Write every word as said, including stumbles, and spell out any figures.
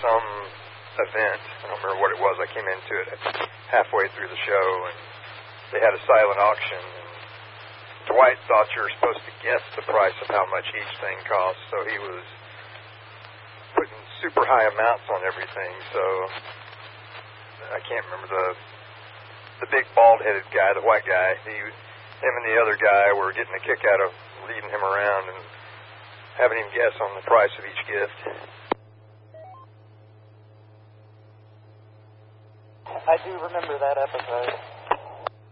some event. I don't remember what it was. I came into it halfway through the show, and they had a silent auction. And Dwight thought you were supposed to guess the price of how much each thing cost, so he was putting super high amounts on everything. So I can't remember the the big bald-headed guy, the white guy. He, him and the other guy were getting a kick out of leading him around and having him guess on the price of each gift. I do remember that episode.